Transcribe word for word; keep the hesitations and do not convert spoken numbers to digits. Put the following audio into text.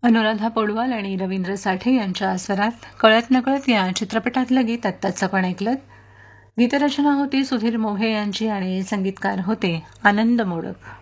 अनुराधा पौडवाल आणि रवींद्र साठे यांच्या स्वरात कळत नकळत या चित्रपटातलं गीत आत्ताच आपण ऐकलं. गीतरचना होती सुधीर मोघे यांची आणि संगीतकार होते आनंद मोडक.